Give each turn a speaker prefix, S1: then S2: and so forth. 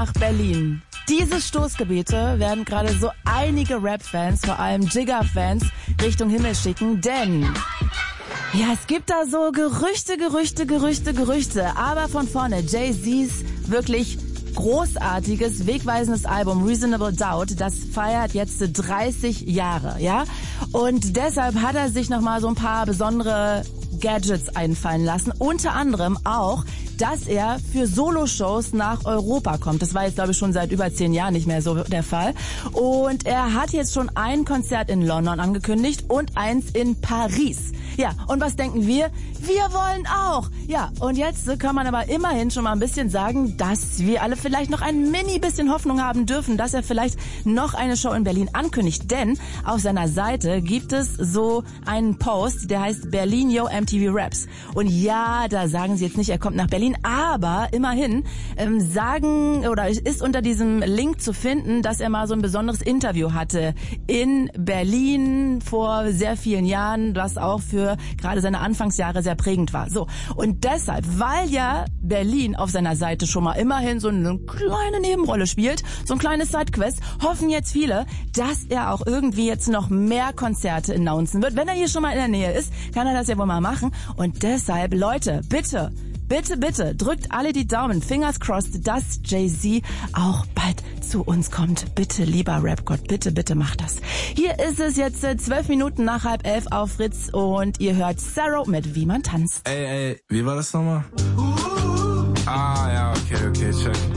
S1: nach Berlin. Diese Stoßgebete werden gerade so einige Rap-Fans, vor allem Jigga-Fans, Richtung Himmel schicken, denn ja, es gibt da so Gerüchte. Aber von vorne, Jay-Z's wirklich großartiges, wegweisendes Album Reasonable Doubt, das feiert jetzt 30 Jahre, ja? Und deshalb hat er sich nochmal so ein paar besondere Gadgets einfallen lassen. Unter anderem auch, dass er für Soloshows nach Europa kommt. Das war jetzt, glaube ich, schon seit über 10 Jahren nicht mehr so der Fall. Und er hat jetzt schon ein Konzert in London angekündigt und eins in Paris. Ja, und was denken wir? Wir wollen auch. Ja, und jetzt kann man aber immerhin schon mal ein bisschen sagen, dass wir alle vielleicht noch ein mini bisschen Hoffnung haben dürfen, dass er vielleicht noch eine Show in Berlin ankündigt. Denn auf seiner Seite gibt es so einen Post, der heißt Berlin Yo MTV Raps. Und ja, da sagen sie jetzt nicht, er kommt nach Berlin, aber immerhin sagen oder ist unter diesem Link zu finden, dass er mal so ein besonderes Interview hatte in Berlin vor sehr vielen Jahren, was auch für gerade seine Anfangsjahre sehr prägend war. So, und deshalb, weil ja Berlin auf seiner Seite schon mal immerhin so eine kleine Nebenrolle spielt, so ein kleines Sidequest, hoffen jetzt viele, dass er auch irgendwie jetzt noch mehr Konzerte announcen wird. Wenn er hier schon mal in der Nähe ist, kann er das ja wohl mal machen. Und deshalb, Leute, bitte, drückt alle die Daumen, fingers crossed, dass Jay-Z auch bald zu uns kommt. Bitte, lieber Rapgott, bitte macht das. Hier ist es jetzt 12 Minuten nach 10:30 auf Fritz und ihr hört Sarah mit Wie man tanzt.
S2: Ey, wie war das nochmal? Ja, okay, check.